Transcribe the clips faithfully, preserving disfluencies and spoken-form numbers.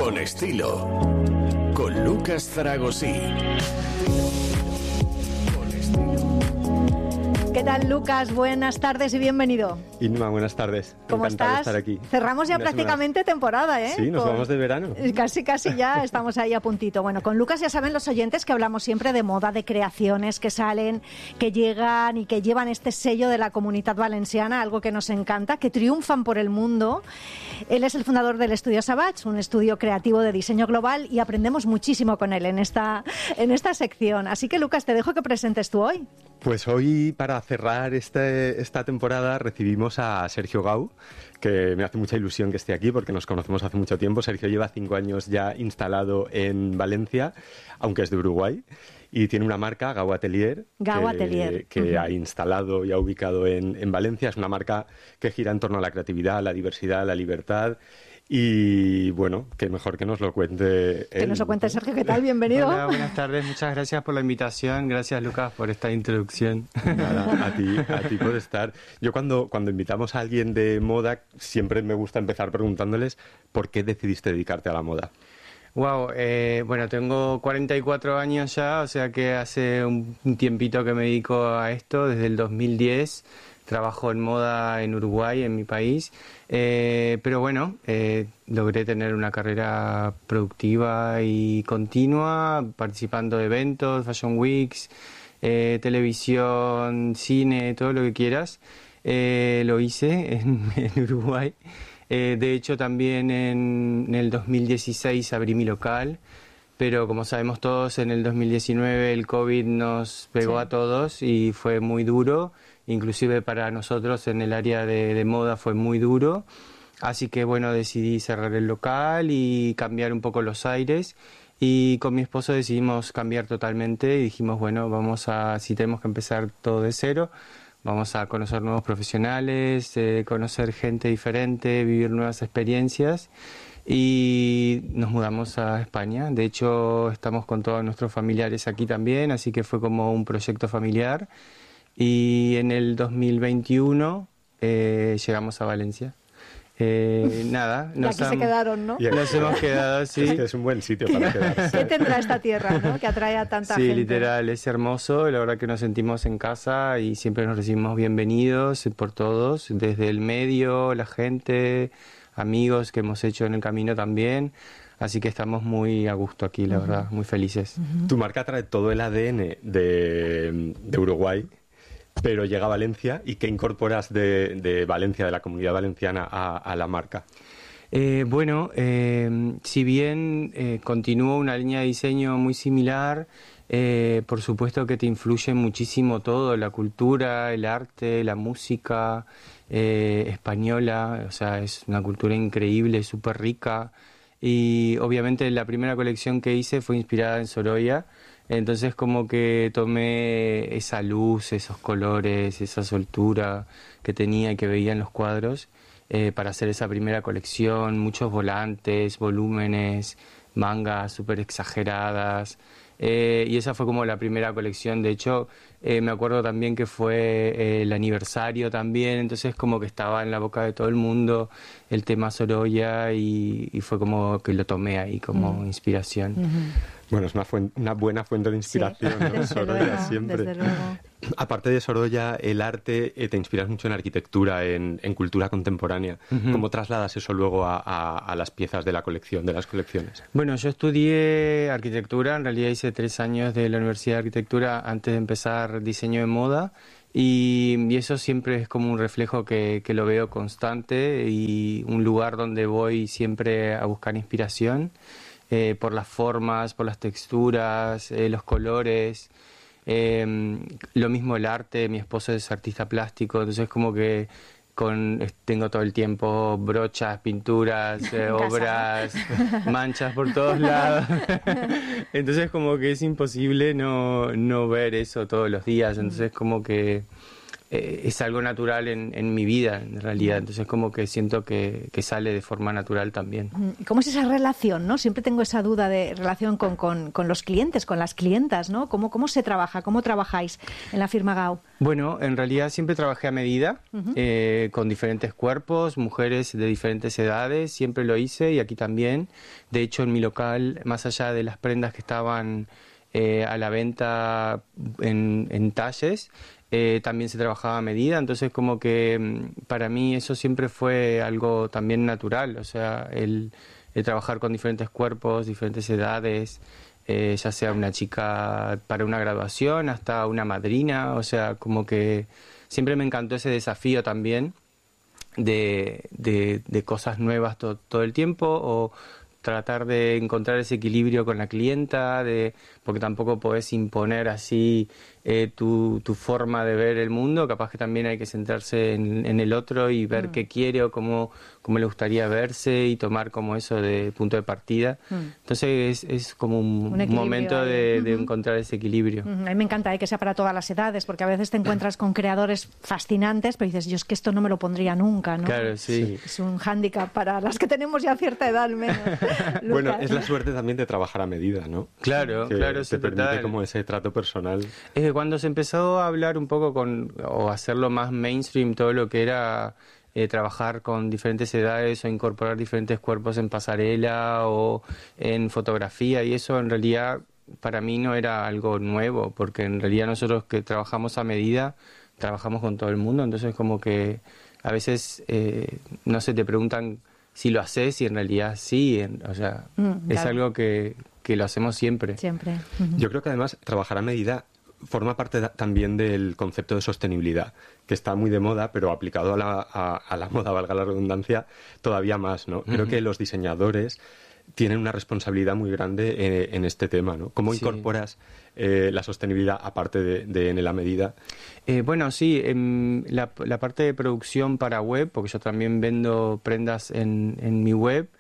Con estilo, con Lucas Zaragosí. ¿Qué tal, Lucas? Buenas tardes y bienvenido. Inma, buenas tardes. ¿Cómo Encantado estás? de estar aquí. Cerramos ya Una prácticamente semana. temporada, ¿eh? Sí, nos Con... vamos de verano. Casi, casi ya estamos ahí a puntito. Bueno, con Lucas ya saben los oyentes que hablamos siempre de moda, de creaciones que salen, que llegan y que llevan este sello de la Comunitat Valenciana, algo que nos encanta, que triunfan por el mundo. Él es el fundador del Estudio Savage, un estudio creativo de diseño global, y aprendemos muchísimo con él en esta, en esta sección. Así que, Lucas, te dejo que presentes tú hoy. Pues hoy, para cerrar este, esta temporada, recibimos a Sergio Gau, que me hace mucha ilusión que esté aquí porque nos conocemos hace mucho tiempo. Sergio lleva cinco años ya instalado en Valencia, aunque es de Uruguay, y tiene una marca, Gau Atelier, Gau que, Atelier. que Uh-huh. ha instalado y ha ubicado en, en Valencia. Es una marca que gira en torno a la creatividad, la diversidad, la libertad. Y bueno, que mejor que nos lo cuente él. Que nos lo cuente Sergio, ¿qué tal? Bienvenido. Hola, buenas tardes, muchas gracias por la invitación, gracias Lucas por esta introducción. Nada, a ti, a ti por estar. Yo cuando, cuando invitamos a alguien de moda, siempre me gusta empezar preguntándoles ¿por qué decidiste dedicarte a la moda? Wow, eh, bueno, tengo cuarenta y cuatro años ya, o sea que hace un, un tiempito que me dedico a esto, desde el dos mil diez. Trabajo en moda en Uruguay, en mi país, eh, pero bueno, eh, logré tener una carrera productiva y continua, participando de eventos, Fashion Weeks, eh, televisión, cine, todo lo que quieras. Eh, lo hice en, en Uruguay. Eh, de hecho, también en, en el dos mil dieciséis abrí mi local. Pero como sabemos todos, en el dos mil diecinueve el COVID nos pegó Sí. a todos y fue muy duro. Inclusive para nosotros en el área de, de moda fue muy duro. Así que bueno, decidí cerrar el local y cambiar un poco los aires. Y con mi esposo decidimos cambiar totalmente y dijimos, bueno, vamos a, si tenemos que empezar todo de cero, vamos a conocer nuevos profesionales, eh, conocer gente diferente, vivir nuevas experiencias. Y nos mudamos a España. De hecho, estamos con todos nuestros familiares aquí también, así que fue como un proyecto familiar. Y en el dos mil veintiuno eh, llegamos a Valencia. Eh, nada, Y nos, aquí se han- quedaron, ¿no? Y aquí- nos hemos quedado, sí. Es que es un buen sitio para ¿Qué quedarse. tendrá esta tierra, ¿no? Que atrae a tanta Sí, gente. literal, es hermoso, la verdad que nos sentimos en casa y siempre nos recibimos bienvenidos por todos, desde el medio, la gente, amigos que hemos hecho en el camino también, así que estamos muy a gusto aquí, la verdad, muy felices. Tu marca trae todo el A D N de, de Uruguay, pero llega a Valencia. ¿Y qué incorporas de, de Valencia, de la Comunidad Valenciana, a, a la marca? Eh, bueno, eh, si bien eh, continúa una línea de diseño muy similar, eh, por supuesto que te influye muchísimo todo, la cultura, el arte, la música eh, española, o sea, es una cultura increíble, súper rica, y obviamente la primera colección que hice fue inspirada en Sorolla. Entonces como que tomé esa luz, esos colores, esa soltura que tenía y que veía en los cuadros eh, para hacer esa primera colección, muchos volantes, volúmenes, mangas súper exageradas. Eh, y esa fue como la primera colección. De hecho, eh, me acuerdo también que fue eh, el aniversario también, entonces como que estaba en la boca de todo el mundo el tema Sorolla y, y fue como que lo tomé ahí como Mm. inspiración. Ujú. Bueno, es una, fuen- una buena fuente de inspiración, Sí, ¿no? desde Sorolla luego, siempre. desde luego. Aparte de Sorolla, el arte, eh, te inspiras mucho en arquitectura, en, en cultura contemporánea. Ujú. ¿Cómo trasladas eso luego a, a- a las piezas de la colección, de las colecciones? Bueno, yo estudié arquitectura, en realidad hice tres años de la Universidad de Arquitectura antes de empezar diseño de moda y, y eso siempre es como un reflejo que, que lo veo constante y un lugar donde voy siempre a buscar inspiración eh, por las formas, por las texturas, eh, los colores. Eh, lo mismo el arte, mi esposo es artista plástico, entonces como que con tengo todo el tiempo brochas, pinturas, eh, En casa, obras, manchas por todos lados. Entonces como que es imposible no, no ver eso todos los días. Entonces como que eh, es algo natural en, en mi vida, en realidad. Entonces como que siento que, que sale de forma natural también. ¿Cómo es esa relación, no? Siempre tengo esa duda de relación con, con, con los clientes, con las clientas, ¿no? ¿Cómo, cómo se trabaja? ¿Cómo trabajáis en la firma Gau? Bueno, en realidad siempre trabajé a medida, Uh-huh. eh, con diferentes cuerpos, mujeres de diferentes edades, siempre lo hice y aquí también. De hecho, en mi local, más allá de las prendas que estaban eh, a la venta en, en talles, eh, también se trabajaba a medida, entonces como que para mí eso siempre fue algo también natural, o sea, el, el trabajar con diferentes cuerpos, diferentes edades, eh, ya sea una chica para una graduación hasta una madrina, o sea, como que siempre me encantó ese desafío también de, de, de cosas nuevas to, todo el tiempo, o tratar de encontrar ese equilibrio con la clienta, de, porque tampoco podés imponer así eh, tu, tu forma de ver el mundo, capaz que también hay que centrarse en, en el otro y ver mm. qué quiere o cómo, cómo le gustaría verse y tomar como eso de punto de partida. Mm. Entonces es, es como un, un momento de, de uh-huh. encontrar ese equilibrio. Uh-huh. A mí me encanta eh, que sea para todas las edades, porque a veces te encuentras con creadores fascinantes, pero dices, yo es que esto no me lo pondría nunca, ¿no? Claro, sí. Es un hándicap para las que tenemos ya cierta edad menos. Bueno, es la suerte también de trabajar a medida, ¿no? Claro, que claro. te sí, permite total. como ese trato personal. Es que cuando se empezó a hablar un poco con, o hacerlo más mainstream, todo lo que era eh, trabajar con diferentes edades o incorporar diferentes cuerpos en pasarela o en fotografía, y eso en realidad para mí no era algo nuevo, porque en realidad nosotros que trabajamos a medida, trabajamos con todo el mundo, entonces como que a veces, eh, no sé, te preguntan si lo haces y en realidad sí, en, o sea, mm, es claro. algo que, que lo hacemos siempre. Siempre. Uh-huh. Yo creo que además trabajar a medida forma parte da, también del concepto de sostenibilidad, que está muy de moda, pero aplicado a la, a, a la moda, valga la redundancia, todavía más, ¿no? Creo uh-huh. que los diseñadores tienen una responsabilidad muy grande eh, en este tema, ¿no? ¿Cómo sí. incorporas eh, la sostenibilidad aparte de, de en la medida? Eh, bueno, sí, en la, la parte de producción para web, porque yo también vendo prendas en, en mi web,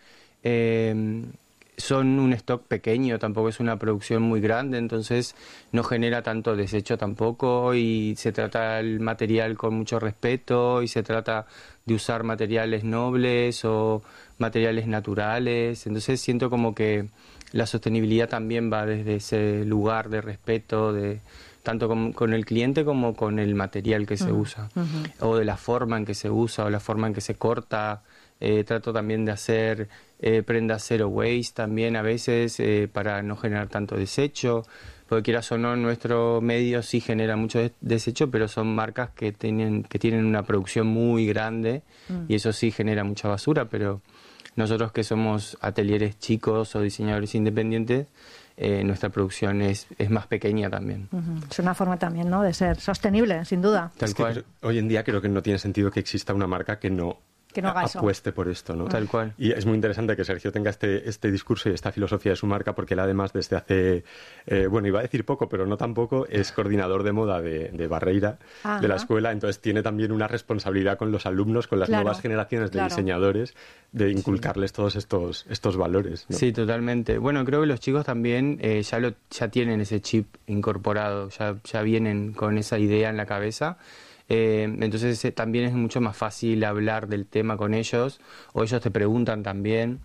eh, son un stock pequeño, tampoco es una producción muy grande, entonces no genera tanto desecho tampoco, y se trata el material con mucho respeto y se trata de usar materiales nobles o materiales naturales, entonces siento como que la sostenibilidad también va desde ese lugar de respeto, de tanto con, con el cliente como con el material que se uh-huh. usa, uh-huh. o de la forma en que se usa o la forma en que se corta. Eh, trato también de hacer eh, prendas zero waste también a veces eh, para no generar tanto desecho, porque quieras o no, nuestro medio sí genera mucho de- desecho, pero son marcas que tienen, que tienen una producción muy grande mm. y eso sí genera mucha basura, pero nosotros que somos atelieres chicos o diseñadores independientes, eh, nuestra producción es, es más pequeña también. Uh-huh. Es una forma también, ¿no?, de ser sostenible, sin duda. Tal cual. Hoy en día creo que no tiene sentido que exista una marca que no que no haga apueste eso. por esto, ¿no? Tal cual. Y es muy interesante que Sergio tenga este, este discurso y esta filosofía de su marca, porque él además desde hace, eh, bueno, iba a decir poco, pero no tan poco, es coordinador de moda de, de Barreira, Ajá. de la escuela, entonces tiene también una responsabilidad con los alumnos, con las claro, nuevas generaciones de claro. diseñadores, de inculcarles sí. todos estos, estos valores, ¿no? Sí, totalmente. Bueno, creo que los chicos también eh, ya, lo, ya tienen ese chip incorporado, ya, ya vienen con esa idea en la cabeza. Eh, entonces eh, también es mucho más fácil hablar del tema con ellos, o ellos te preguntan también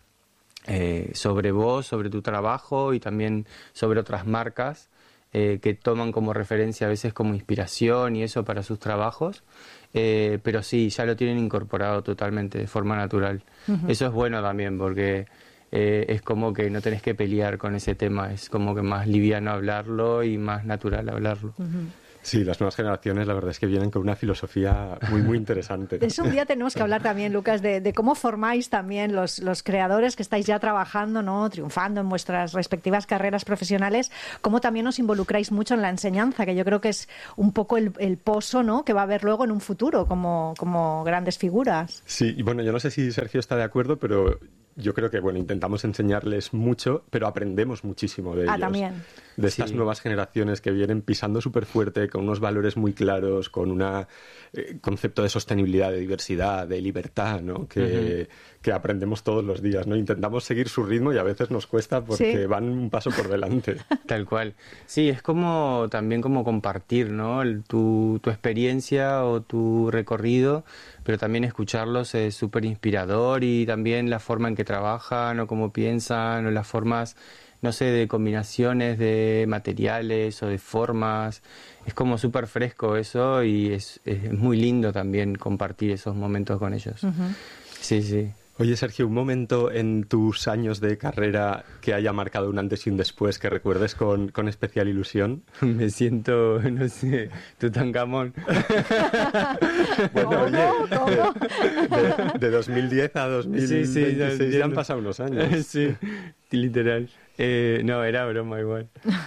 eh, sobre vos, sobre tu trabajo y también sobre otras marcas eh, que toman como referencia a veces como inspiración y eso para sus trabajos, eh, pero sí, ya lo tienen incorporado totalmente de forma natural. Uh-huh. Eso es bueno también porque eh, es como que no tenés que pelear con ese tema, es como que más liviano hablarlo y más natural hablarlo. Uh-huh. Sí, las nuevas generaciones la verdad es que vienen con una filosofía muy muy interesante. De eso un día tenemos que hablar también, Lucas, de, de cómo formáis también los, los creadores que estáis ya trabajando, ¿no?, triunfando en vuestras respectivas carreras profesionales, cómo también os involucráis mucho en la enseñanza, que yo creo que es un poco el, el pozo, ¿no?, que va a haber luego en un futuro como, como grandes figuras. Sí, y bueno, yo no sé si Sergio está de acuerdo, pero yo creo que, bueno, intentamos enseñarles mucho, pero aprendemos muchísimo de ah, ellos. También. De estas sí. nuevas generaciones que vienen pisando súper fuerte, con unos valores muy claros, con un eh, concepto de sostenibilidad, de diversidad, de libertad, ¿no? Que, uh-huh. que aprendemos todos los días, ¿no? Intentamos seguir su ritmo y a veces nos cuesta porque sí. van un paso por delante. Tal cual. Sí, es como también como compartir, ¿no? El, tu, tu experiencia o tu recorrido, pero también escucharlos es súper inspirador, y también la forma en que trabajan o cómo piensan o las formas, no sé, de combinaciones de materiales o de formas. Es como súper fresco eso, y es, es muy lindo también compartir esos momentos con ellos. Uh-huh. Sí, sí. Oye, Sergio, un momento en tus años de carrera que haya marcado un antes y un después, que recuerdes con, con especial ilusión. Me siento, no sé, Tutankamón. Bueno, ¿Cómo? oye, ¿Cómo? De, de dos mil diez a dos mil veintiséis sí, sí, ya, ya han pasado unos años. Sí, literal. Eh, no, era broma igual.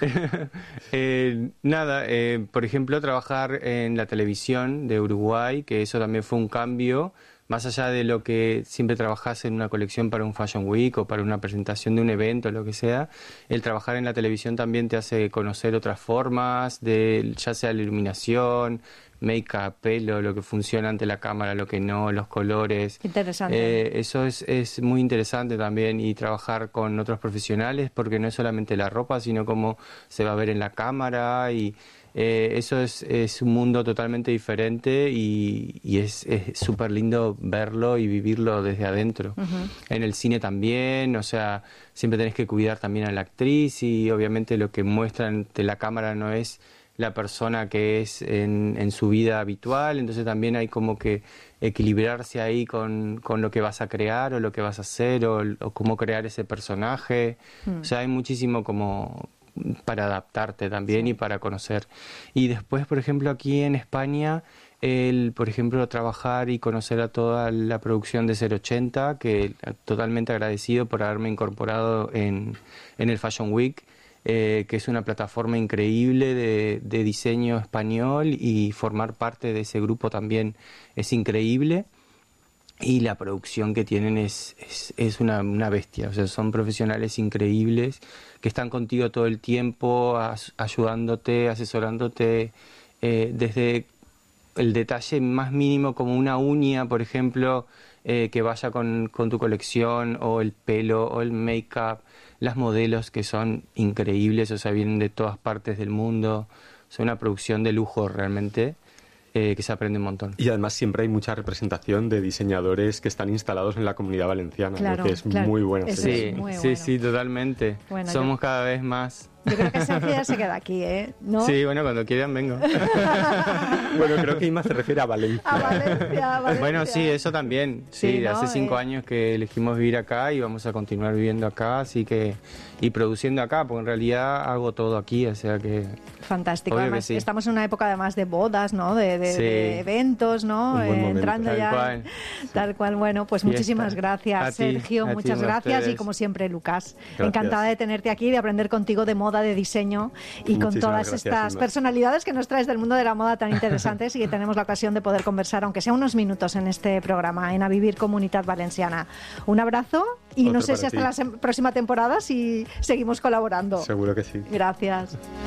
eh, nada, eh, por ejemplo, trabajar en la televisión de Uruguay, que eso también fue un cambio. Más allá de lo que siempre trabajas en una colección para un Fashion Week o para una presentación de un evento, lo que sea, el trabajar en la televisión también te hace conocer otras formas, de ya sea la iluminación, make-up, pelo, lo que funciona ante la cámara, lo que no, los colores. Interesante. Eh, eso es, es muy interesante también, y trabajar con otros profesionales, porque no es solamente la ropa, sino cómo se va a ver en la cámara, y Eh, eso es, es un mundo totalmente diferente, y, y es súper lindo verlo y vivirlo desde adentro. Uh-huh. En el cine también, o sea, siempre tenés que cuidar también a la actriz, y obviamente lo que muestran de la cámara no es la persona que es en, en su vida habitual, entonces también hay como que equilibrarse ahí con, con lo que vas a crear o lo que vas a hacer, o, o cómo crear ese personaje. Uh-huh. O sea, hay muchísimo como para adaptarte también, sí. y para conocer. Y después, por ejemplo, aquí en España, el, por ejemplo, trabajar y conocer a toda la producción de cero ochenta, que totalmente agradecido por haberme incorporado en, en el Fashion Week, eh, que es una plataforma increíble de, de diseño español, y formar parte de ese grupo también es increíble. Y la producción que tienen es, es, es una, una bestia, o sea, son profesionales increíbles que están contigo todo el tiempo, as, ayudándote, asesorándote, eh, desde el detalle más mínimo, como una uña, por ejemplo, eh, que vaya con, con tu colección, o el pelo, o el make-up, las modelos que son increíbles, o sea, vienen de todas partes del mundo, es una producción de lujo realmente. Eh, que se aprende un montón. Y además siempre hay mucha representación de diseñadores que están instalados en la Comunidad Valenciana, claro, ¿no? Que es claro. muy buena. Sí, muy sí, bueno. sí, totalmente. Bueno, Somos yo... cada vez más. Yo creo que Sergio ya se queda aquí, ¿eh? ¿No? Sí, bueno, cuando quieran vengo. Bueno, creo que Inma se refiere a Valencia. A Valencia, a Valencia. Bueno, sí, eso también. Sí, sí, ¿no? Hace cinco eh... años que elegimos vivir acá, y vamos a continuar viviendo acá, así que... Y produciendo acá, porque en realidad hago todo aquí, o sea que... Fantástico. Además, sí. Estamos en una época además de bodas, ¿no? De, de, sí. de eventos, ¿no? Eh, entrando tal ya... Cual. Tal cual. Bueno, pues Fiesta. Muchísimas gracias, a Sergio. Ti, muchas ti, gracias. Y como siempre, Lucas, gracias. Encantada de tenerte aquí, de aprender contigo de moda, de diseño, y Muchísimas con todas gracias, estas Inma. personalidades que nos traes del mundo de la moda tan interesantes, y que tenemos la ocasión de poder conversar, aunque sea unos minutos, en este programa, en A Vivir Comunitat Valenciana. Un abrazo, y Otro no sé si ti. hasta la próxima temporada si seguimos colaborando. Seguro que sí. Gracias.